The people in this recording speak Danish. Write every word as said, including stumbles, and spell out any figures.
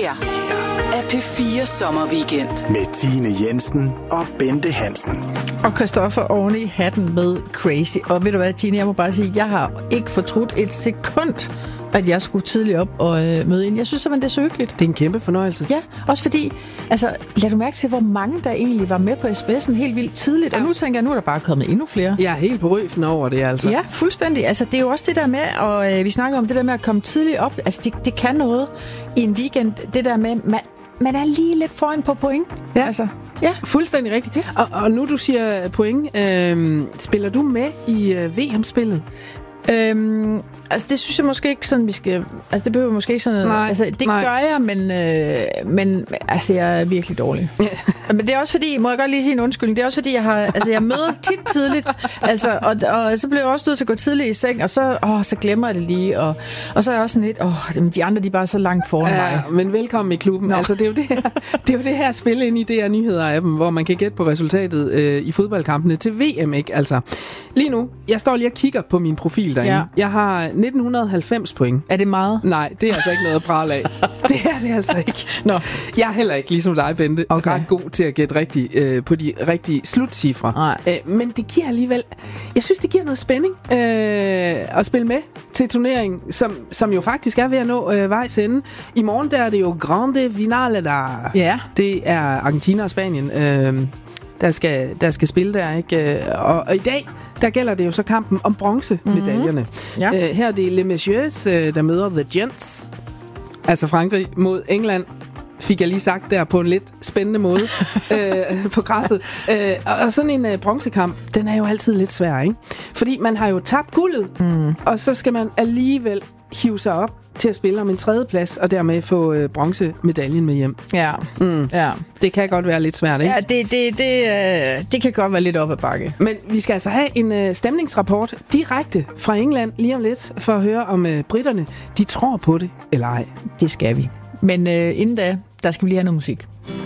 her er P fire Sommerweekend med Tine Jensen og Bente Hansen. Og Christoffer oven i hatten med Crazy. Og ved du hvad, Tine, jeg må bare sige, jeg har ikke fortrudt et sekund, at jeg skulle tidligt op og øh, møde ind. Jeg synes simpelthen, det er så hyggeligt. Det er en kæmpe fornøjelse. Ja, også fordi, altså, lad du mærke til, hvor mange der egentlig var med på S B S'en helt vildt tidligt. Ja. Og nu tænker jeg, nu er der bare kommet endnu flere. Jeg er helt på røfen over det, altså. Ja, fuldstændig. Altså, det er jo også det der med, og øh, vi snakker om det der med at komme tidligt op. Altså, det, det kan noget i en weekend. Det der med, man, man er lige lidt foran på point. Ja. Altså, ja. Fuldstændig rigtigt. Ja. Og, og nu du siger point, øh, spiller du med i øh, V M-spillet? Øhm, altså det synes jeg måske ikke sådan vi skal. Altså det behøver måske ikke sådan. Nej, altså det nej. gør jeg, men øh, men altså jeg er virkelig dårlig. Ja. Men det er også fordi, må jeg godt lige sige en undskyldning. Det er også fordi jeg har, altså jeg møder tit tidligt, altså og, og så bliver jeg også nødt til at gå tidligt i seng, og så åh, så glemmer jeg det lige, og og så er jeg også sådan lidt, åh, de andre de er bare så langt foran ja, mig. Men velkommen i klubben. Nå. Altså det er jo det her, det er jo det her spil ind i D R Nyheder appen, hvor man kan gætte på resultatet øh, i fodboldkampene til V M, ikke? Altså lige nu, jeg står lige og kigger på min profil derinde. Ja. Jeg har nitten halvfems point. Er det meget? Nej, det er altså ikke noget at prale af. Det er det altså ikke. Nå. Jeg er heller ikke, ligesom dig, Bente, okay. ret god til at gætte rigtigt øh, på de rigtige slutcifre. Øh, men det giver alligevel, jeg synes, det giver noget spænding øh, at spille med til turneringen, som, som jo faktisk er ved at nå øh, vejs ende. I morgen der er det jo Grande Finale, der ja. Det er Argentina og Spanien, øh, der, skal, der skal spille der, ikke? Og, og i dag, der gælder det jo så kampen om bronzemedaljerne. Mm-hmm. Ja. Øh, her er det Les Messieurs, øh, der møder The Gents. Altså Frankrig mod England, fik jeg lige sagt der på en lidt spændende måde øh, på græsset. Øh, og, og sådan en øh, bronzekamp, den er jo altid lidt svær, ikke? Fordi man har jo tabt guldet, mm. og så skal man alligevel hive sig op til at spille om en tredjeplads, og dermed få øh, bronzemedaljen med hjem. Ja. Mm. ja. Det kan godt være lidt svært, ikke? Ja, det, det, det, øh, det kan godt være lidt op ad bakke. Men vi skal altså have en øh, stemningsrapport direkte fra England lige om lidt, for at høre om øh, britterne, de tror på det eller ej. Det skal vi. Men øh, inden da, der skal vi lige have noget musik.